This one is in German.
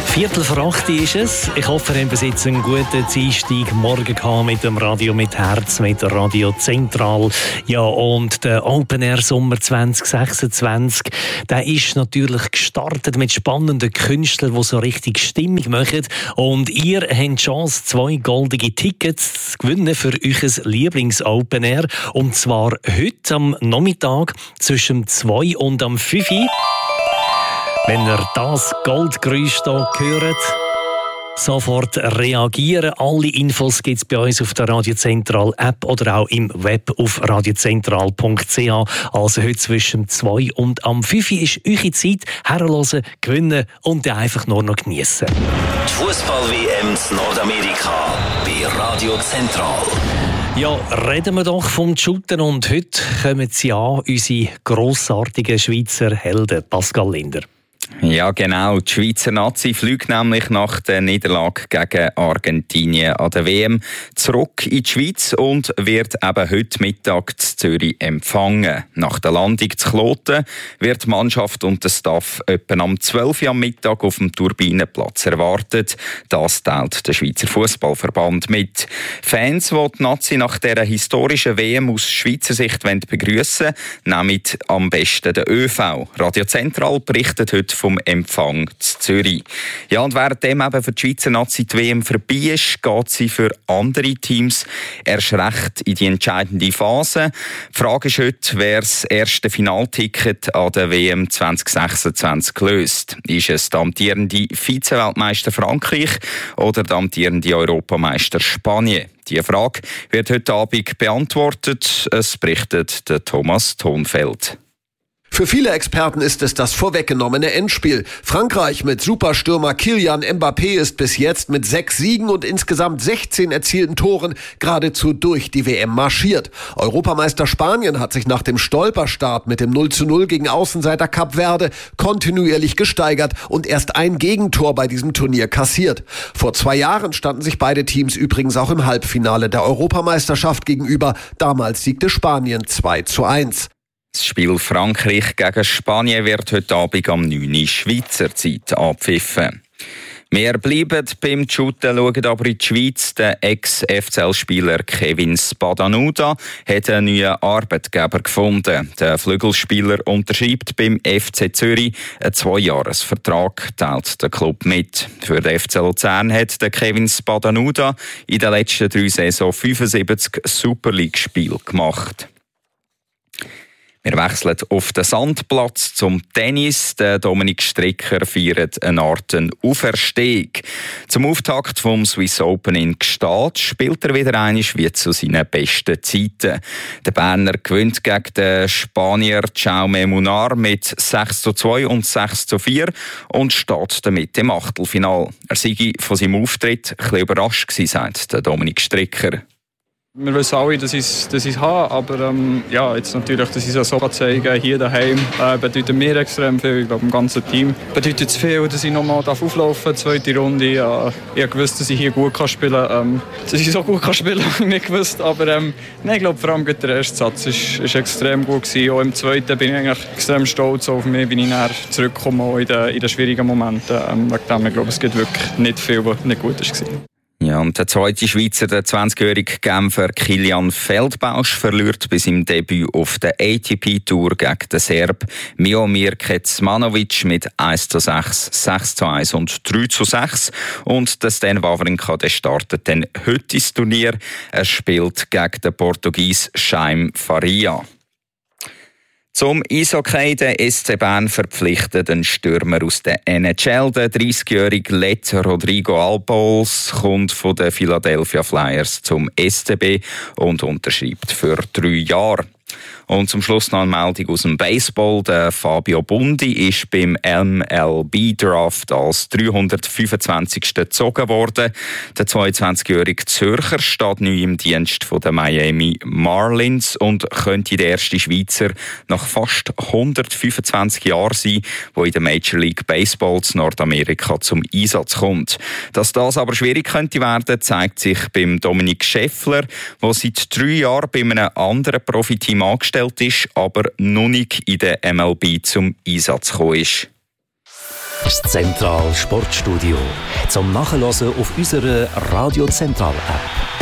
7:45 ist es. Ich hoffe, ihr habt bis jetzt einen guten Dienstagmorgen gehabt mit dem Radio mit Herz, mit der Radio Zentral. Ja, und der Open Air Sommer 2026, der ist natürlich gestartet mit spannenden Künstlern, die so richtig Stimmung machen. Und ihr habt die Chance, 2 goldige Tickets zu gewinnen für euer Lieblings-Open Air. Und zwar heute am Nachmittag zwischen 2 und 5. Wenn ihr das Goldgeräusch hier hört, sofort reagieren. Alle Infos gibt es bei uns auf der Radio Zentral App oder auch im Web auf radiozentral.ch. Also heute zwischen 2 und 5 ist eure Zeit. Herhören, gewinnen und dann einfach nur noch geniessen. Die Fußball-WM in Nordamerika bei Radio Zentral. Ja, reden wir doch vom Shooten und heute kommen sie an, unsere grossartigen Schweizer Helden, Pascal Linder. Ja, genau. Die Schweizer Nazi fliegt nämlich nach der Niederlage gegen Argentinien an der WM zurück in die Schweiz und wird eben heute Mittag in Zürich empfangen. Nach der Landung zu Kloten wird die Mannschaft und der Staff etwa am 12 Uhr am Mittag auf dem Turbinenplatz erwartet. Das teilt der Schweizer Fußballverband mit. Fans, die die Nazi nach dieser historischen WM aus Schweizer Sicht begrüßen wollen, nehmen am besten den ÖV. Radio Zentral berichtet heute vom Empfang zu Zürich. Ja, und währenddem eben für die Schweizer Nazi die WM vorbei ist, geht sie für andere Teams erst recht in die entscheidende Phase. Die Frage ist heute, wer das erste Finalticket an der WM 2026 löst. Ist es der amtierende Vize-Weltmeister Frankreich oder der amtierende Europameister Spanien? Diese Frage wird heute Abend beantwortet. Es berichtet der Thomas Thonfeld. Für viele Experten ist es das vorweggenommene Endspiel. Frankreich mit Superstürmer Kylian Mbappé ist bis jetzt mit 6 Siegen und insgesamt 16 erzielten Toren geradezu durch die WM marschiert. Europameister Spanien hat sich nach dem Stolperstart mit dem 0:0 gegen Außenseiter Kap Verde kontinuierlich gesteigert und erst ein Gegentor bei diesem Turnier kassiert. Vor 2 Jahren standen sich beide Teams übrigens auch im Halbfinale der Europameisterschaft gegenüber. Damals siegte Spanien 2:1. Das Spiel Frankreich gegen Spanien wird heute Abend um 9 Uhr Schweizer Zeit abpfiffen. Wir bleiben beim Shooten, schauen aber in die Schweiz. Der Ex-FCL-Spieler Kevin Spadanuda hat einen neuen Arbeitgeber gefunden. Der Flügelspieler unterschreibt beim FC Zürich einen 2-Jahres-Vertrag, teilt der Club mit. Für den FC Luzern hat der Kevin Spadanuda in den letzten 3 Saisons 75 Super League-Spiele gemacht. Wir wechseln auf den Sandplatz zum Tennis. Der Dominik Stricker feiert eine Art Auferstehung. Zum Auftakt vom Swiss Open in Gstaad spielt er wieder einmal wie zu seinen besten Zeiten. Der Berner gewinnt gegen den Spanier Jaume Munar mit 6:2 und 6:4 und steht damit im Achtelfinal. Er sei von seinem Auftritt ein bisschen überrascht gewesen, sagt der Dominik Stricker. Wir wissen alle, dass ich es habe, aber ja, jetzt natürlich, dass ich es so zeigen hier daheim, bedeutet mir extrem viel. Ich glaube, dem ganzen Team bedeutet es viel, dass ich nochmal auflaufen darf, 2. Runde. Ich habe gewusst, dass ich hier gut spielen kann. Dass ich so gut spielen kann, habe ich nicht gewusst. Aber nein, ich glaube, vor allem der erste Satz ist extrem gut gewesen. Auch im zweiten bin ich eigentlich extrem stolz auf mich, bin ich näher zurückgekommen, auch in den schwierigen Momenten. Wegen dem, ich glaube, es gibt wirklich nicht viel, was nicht gut war. Ja, und der zweite Schweizer, der 20-jährige Genfer Kilian Feldbausch, verliert bei seinem Debüt auf der ATP-Tour gegen den Serb Miomir Kecmanovic mit 1:6, 6:1 und 3:6. Und der Stan Wawrinka, der startet dann heute ins Turnier. Er spielt gegen den Portugies Chaim Faria. Zum Eishockey, der SC Bern verpflichtet einen Stürmer aus der NHL. Der 30-jährige Let Rodrigo Albols kommt von den Philadelphia Flyers zum SCB und unterschreibt für 3 Jahre. Und zum Schluss noch eine Meldung aus dem Baseball. Der Fabio Bundi ist beim MLB-Draft als 325. gezogen worden. Der 22-jährige Zürcher steht neu im Dienst der Miami Marlins und könnte der erste Schweizer nach fast 125 Jahren sein, der in der Major League Baseball in Nordamerika zum Einsatz kommt. Dass das aber schwierig könnte werden, zeigt sich beim Dominik Scheffler, der seit 3 Jahren bei einem anderen Profiteam angestellt ist, aber noch nicht in der MLB zum Einsatz gekommen ist. Das Zentral Sportstudio. Zum Nachhören auf unserer Radio Zentral App.